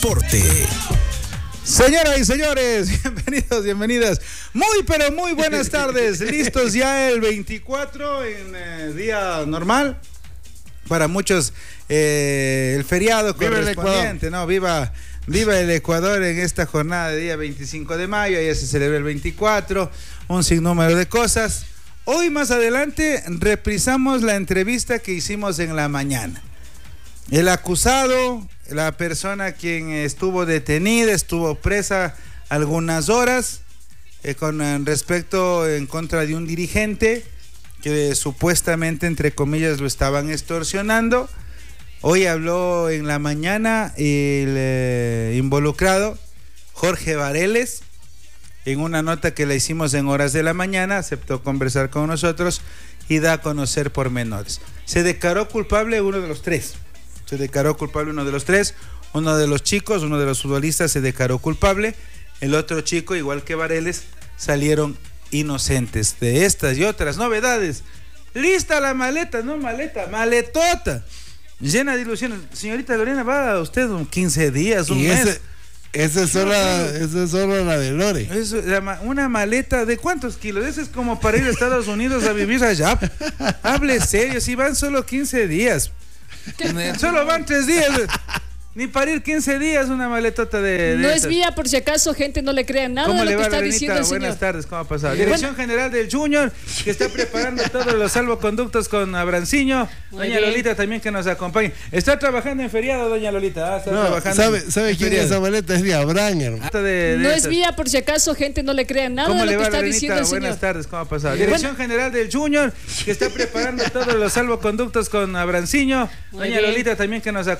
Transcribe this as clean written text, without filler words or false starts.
Porte. Señoras y señores, bienvenidos, bienvenidas. Muy, pero muy buenas tardes. Listos ya el 24 en día normal. Para muchos el feriado correspondiente, ¿no? Viva el Ecuador en esta jornada de día 25 de mayo. Ya se celebra el 24, un sinnúmero de cosas. Hoy más adelante reprisamos la entrevista que hicimos en la mañana. El acusado, la persona quien estuvo detenida, estuvo presa algunas horas con respecto en contra de un dirigente que supuestamente, entre comillas, lo estaban extorsionando. Hoy habló en la mañana el involucrado, Jorge Vareles, en una nota que le hicimos en horas de la mañana, aceptó conversar con nosotros y da a conocer pormenores. Se declaró culpable uno de los tres. Uno de los chicos, uno de los futbolistas se declaró culpable. El otro chico, igual que Vareles, salieron inocentes. De estas y otras novedades, lista la maleta, no maleta, maletota, llena de ilusiones. Señorita Lorena, va a usted 15 días, un mes. Esa es solo la de Lore. Una maleta de ¿cuántos kilos? Eso es como para ir a Estados Unidos a vivir allá. Hable serio, si van solo 15 días. Solo van 3 días. Ni para ir 15 días una maletota de no esas. Es vía, por si acaso, gente, no le crean nada de de lo lo que que está Renita? diciendo el señor. Buenas tardes, ¿cómo ha pasado? Dirección General del Junior, que está preparando todos los salvoconductos con Abranciño. Doña Lolita también que nos acompaña. Está trabajando en feriado, doña Lolita. ¿Sabe quién es esa maleta? Es de Abraham, hermano. No es vía, por si acaso, gente, no le crean nada de lo que está diciendo el señor. Buenas tardes, ¿cómo ha pasado? Dirección General del Junior, que está preparando todos los salvoconductos con Abranciño. Doña Lolita también que nos acompaña.